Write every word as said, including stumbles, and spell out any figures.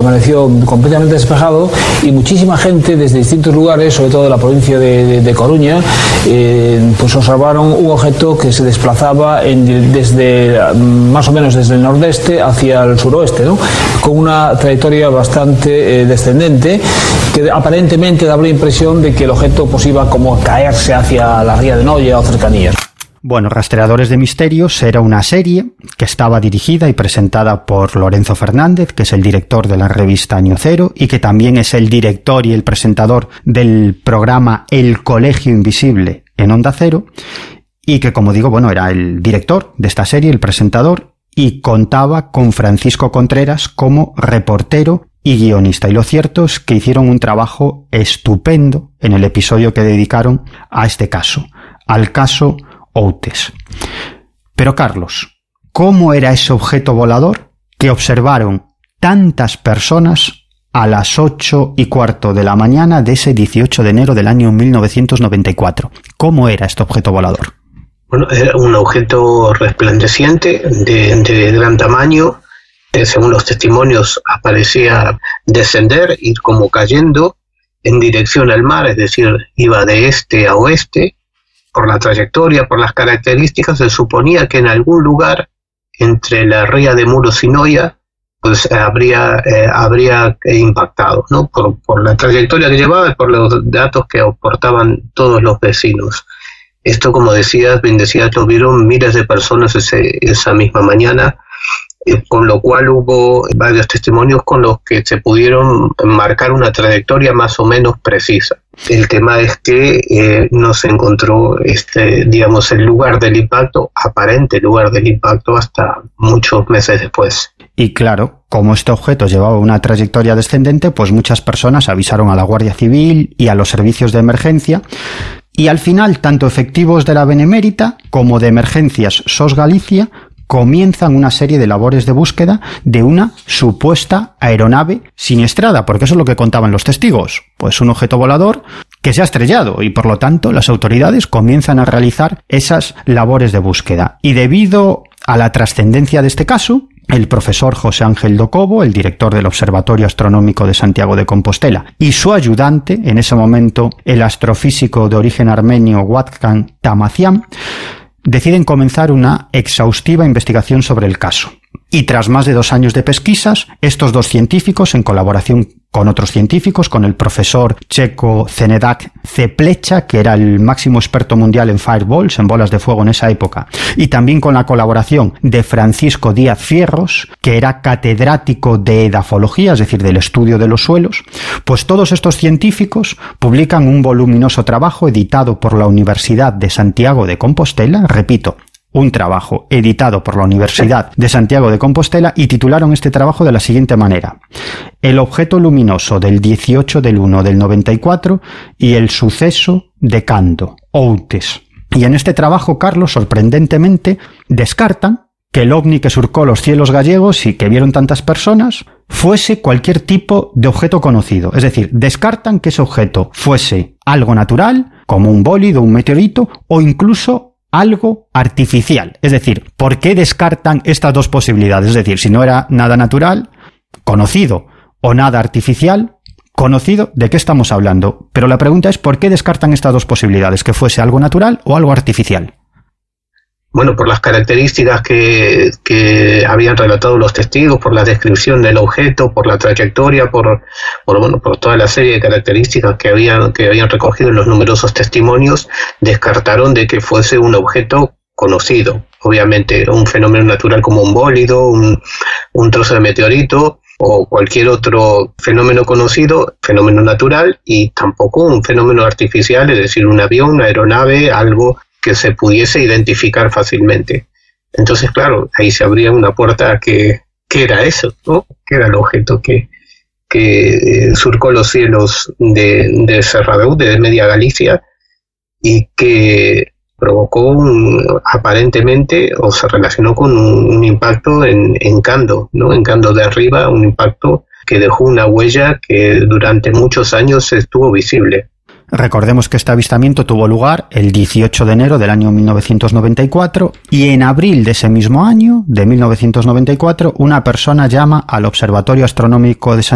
permaneció completamente despejado y muchísima gente desde distintos lugares, sobre todo de la provincia de, de, de Coruña, eh, pues observaron un objeto que se desplazaba en, desde más o menos desde el nordeste hacia el suroeste, ¿no? Con una trayectoria bastante eh, descendente, que aparentemente daba la impresión de que el objeto pues iba como a caerse hacia la ría de Noya o cercanías. Bueno, Rastreadores de Misterios era una serie que estaba dirigida y presentada por Lorenzo Fernández, que es el director de la revista Año Cero y que también es el director y el presentador del programa El Colegio Invisible en Onda Cero, y que, como digo, bueno, era el director de esta serie, el presentador, y contaba con Francisco Contreras como reportero y guionista. Y lo cierto es que hicieron un trabajo estupendo en el episodio que dedicaron a este caso, al caso Outes. Pero, Carlos, ¿cómo era ese objeto volador que observaron tantas personas a las ocho y cuarto de la mañana de ese dieciocho de enero del año mil novecientos noventa y cuatro? ¿Cómo era este objeto volador? Bueno, era un objeto resplandeciente de, de gran tamaño. Eh, según los testimonios, aparecía descender, ir como cayendo en dirección al mar, es decir, iba de este a oeste. Por la trayectoria, por las características, se suponía que en algún lugar entre la ría de Muros y Noya pues habría, eh, habría impactado, ¿no? Por, por la trayectoria que llevaba y por los datos que aportaban todos los vecinos. Esto, como decías, bien decías, lo vieron miles de personas ese, esa misma mañana, eh, con lo cual hubo varios testimonios con los que se pudieron marcar una trayectoria más o menos precisa. El tema es que eh, no se encontró, este, digamos, el lugar del impacto, aparente lugar del impacto, hasta muchos meses después. Y claro, como este objeto llevaba una trayectoria descendente, pues muchas personas avisaron a la Guardia Civil y a los servicios de emergencia. Y al final, tanto efectivos de la Benemérita como de Emergencias S O S Galicia comienzan una serie de labores de búsqueda de una supuesta aeronave siniestrada, porque eso es lo que contaban los testigos, pues un objeto volador que se ha estrellado, y por lo tanto las autoridades comienzan a realizar esas labores de búsqueda. Y debido a la trascendencia de este caso, el profesor José Ángel Docobo, el director del Observatorio Astronómico de Santiago de Compostela, y su ayudante, en ese momento el astrofísico de origen armenio Watkhan Tamazian, deciden comenzar una exhaustiva investigación sobre el caso. Y tras más de dos años de pesquisas, estos dos científicos, en colaboración con otros científicos, con el profesor checo Zenedák Ceplecha, que era el máximo experto mundial en fireballs, en bolas de fuego en esa época, y también con la colaboración de Francisco Díaz Fierros, que era catedrático de edafología, es decir, del estudio de los suelos, pues todos estos científicos publican un voluminoso trabajo editado por la Universidad de Santiago de Compostela, repito, un trabajo editado por la Universidad de Santiago de Compostela, y titularon este trabajo de la siguiente manera: El objeto luminoso del dieciocho del uno del noventa y cuatro y el suceso de Cando, Outes. Y en este trabajo, Carlos, sorprendentemente, descartan que el ovni que surcó los cielos gallegos y que vieron tantas personas fuese cualquier tipo de objeto conocido. Es decir, descartan que ese objeto fuese algo natural, como un bólido, un meteorito, o incluso algo artificial. Es decir, ¿por qué descartan estas dos posibilidades? Es decir, si no era nada natural, conocido, o nada artificial, conocido, ¿de qué estamos hablando? Pero la pregunta es, ¿por qué descartan estas dos posibilidades? ¿Que fuese algo natural o algo artificial? Bueno, por las características que, que habían relatado los testigos, por la descripción del objeto, por la trayectoria, por, por, bueno, por toda la serie de características que habían, que habían recogido en los numerosos testimonios, descartaron de que fuese un objeto conocido. Obviamente, un fenómeno natural como un bólido, un, un trozo de meteorito o cualquier otro fenómeno conocido, fenómeno natural, y tampoco un fenómeno artificial, es decir, un avión, una aeronave, algo que se pudiese identificar fácilmente. Entonces, claro, ahí se abría una puerta a que, ¿qué era eso, no? ¿Qué era el objeto que, que eh, surcó los cielos de, de Serradeu, de Media Galicia, y que provocó un, aparentemente, o se relacionó con un, un impacto en, en Cando, ¿no? En Cando de arriba, un impacto que dejó una huella que durante muchos años estuvo visible. Recordemos que este avistamiento tuvo lugar el dieciocho de enero del año mil novecientos noventa y cuatro, y en abril de ese mismo año, de mil novecientos noventa y cuatro, una persona llama al Observatorio Astronómico de San